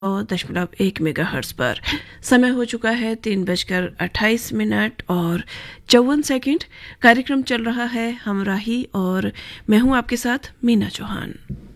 1 पर। समय हो चुका है 3:28 और 54 सेकंड। कार्यक्रम चल रहा है हमराही और मैं हूं आपके साथ मीना चौहान।